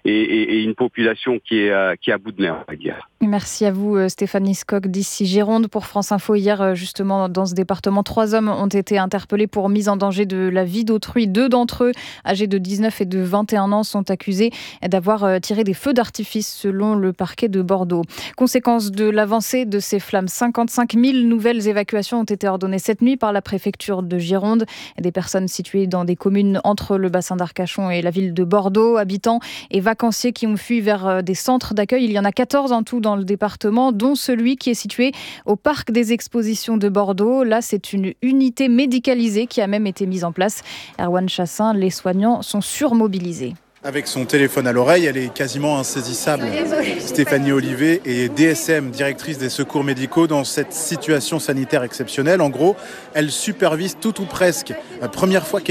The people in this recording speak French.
et une population qui est à bout de nerfs, on va dire. Merci à vous Stéphanie Scocq d'ici Gironde pour France Info. Hier, justement, dans ce département, 3 hommes ont été interpellés pour mise en danger de la vie d'autrui. 2 d'entre eux, âgés de 19 et de 21 ans, sont accusés d'avoir tiré des feux d'artifice selon le parquet de Bordeaux. Conséquence de l'avancée de ces flammes, 55 000 nouvelles évacuations ont été ordonnées cette nuit par la préfecture de Gironde. Des personnes situées dans des communes entre le bassin d'Arcachon et la ville de Bordeaux, habitants et vacanciers qui ont fui vers des centres d'accueil. Il y en a 14 en tout dans le département, dont celui qui est situé au parc des expositions de Bordeaux. Là, c'est une unité médicalisée qui a même été mise en place. Erwan Chassin, les soignants sont surmobilisés. Avec son téléphone à l'oreille, elle est quasiment insaisissable. Stéphanie Olivet est DSM, directrice des secours médicaux, dans cette situation sanitaire exceptionnelle. En gros, elle supervise tout ou presque. La première fois qu'elle